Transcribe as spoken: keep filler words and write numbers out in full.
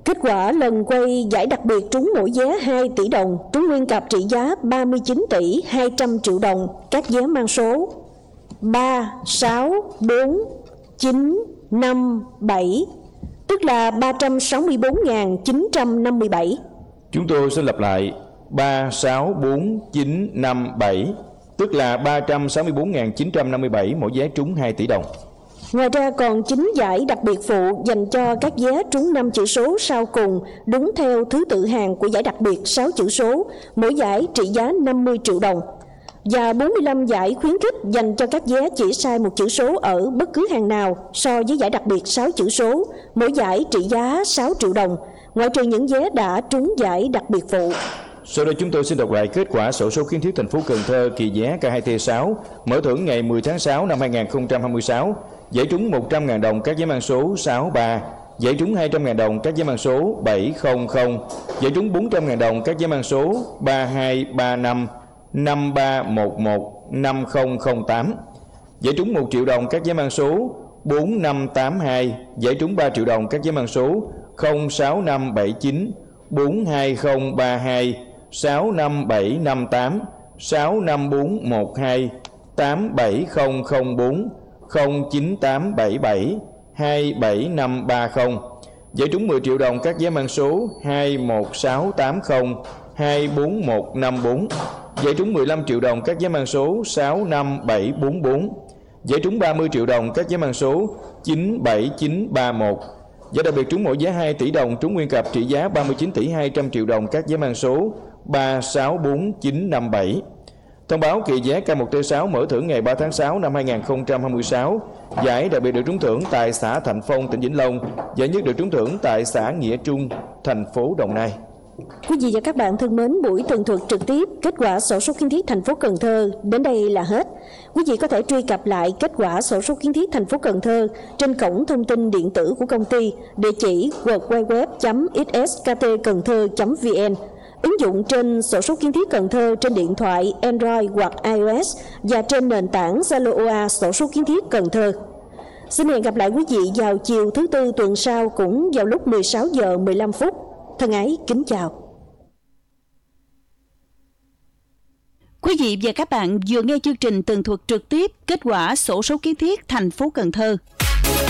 Kết quả lần quay giải đặc biệt trúng mỗi vé hai tỷ đồng, trúng nguyên cặp trị giá ba mươi chín tỷ hai trăm triệu đồng, các vé mang số ba, sáu, bốn, chín, năm, bảy, tức là ba trăm sáu mươi bốn nghìn chín trăm năm mươi bảy. Chúng tôi xin lặp lại ba, sáu, bốn, chín, năm, bảy, tức là ba trăm sáu mươi bốn nghìn chín trăm năm mươi bảy, mỗi vé trúng hai tỷ đồng. Ngoài ra còn chín giải đặc biệt phụ dành cho các vé trúng năm chữ số sau cùng đúng theo thứ tự hàng của giải đặc biệt sáu chữ số, mỗi giải trị giá năm mươi triệu đồng. Và bốn mươi lăm giải khuyến khích dành cho các vé chỉ sai một chữ số ở bất cứ hàng nào so với giải đặc biệt sáu chữ số, mỗi giải trị giá sáu triệu đồng, ngoại trừ những vé đã trúng giải đặc biệt phụ. Sau đây chúng tôi xin đọc lại kết quả xổ số kiến thiết thành phố Cần Thơ kỳ vé K hai T sáu mở thưởng ngày mười tháng sáu năm hai nghìn không trăm hai mươi sáu. Giải trúng một trăm nghìn đồng các vé mang số sáu ba, giải trúng hai trăm nghìn đồng các vé mang số bảy không không, giải trúng bốn trăm nghìn đồng các vé mang số ba hai ba năm, năm ba một một, năm không không tám, giải trúng một triệu đồng các vé mang số bốn năm tám hai, giải trúng ba triệu đồng các vé mang số không sáu năm bảy chín, bốn hai không ba hai, sáu năm bảy năm tám, sáu năm bốn một hai, tám bảy không không bốn, không chín tám bảy bảy, hai bảy năm ba không, giải trúng mười triệu đồng các vé mang số hai một sáu tám không, hai bốn một năm bốn, giải trúng mười lăm triệu đồng các vé mang số sáu năm bảy bốn bốn, giải trúng ba mươi triệu đồng các vé mang số chín bảy chín ba một, giải đặc biệt trúng mỗi vé hai tỷ đồng trúng nguyên cặp trị giá ba mươi chín tỷ hai trăm triệu đồng các vé mang số ba sáu bốn chín năm bảy. Thông báo kỳ vé K một T sáu mở thưởng ngày ba tháng sáu năm hai nghìn không trăm hai mươi sáu. Giải đặc biệt được trúng thưởng tại xã Thạnh Phong, tỉnh Vĩnh Long. Giải nhất được trúng thưởng tại xã Nghĩa Trung, thành phố Đồng Nai. Quý vị và các bạn thân mến, buổi tường thuật trực tiếp kết quả xổ số kiến thiết thành phố Cần Thơ đến đây là hết. Quý vị có thể truy cập lại kết quả xổ số kiến thiết thành phố Cần Thơ trên cổng thông tin điện tử của công ty, địa chỉ w w w chấm x s k t cần thơ chấm v n, ứng dụng trên xổ số kiến thiết Cần Thơ trên điện thoại Android hoặc iOS và trên nền tảng Zalo o a xổ số kiến thiết Cần Thơ. Xin hẹn gặp lại quý vị vào chiều thứ Tư tuần sau cũng vào lúc mười sáu giờ mười lăm phút. Thân ái kính chào. Quý vị và các bạn vừa nghe chương trình tường thuật trực tiếp kết quả xổ số kiến thiết thành phố Cần Thơ.